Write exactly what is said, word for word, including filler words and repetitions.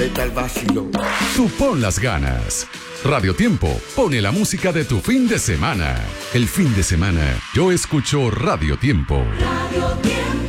Está el vacilo. Tú pon las ganas. Radio Tiempo pone la música de tu fin de semana. El fin de semana yo escucho Radio Tiempo. Radio Tiempo.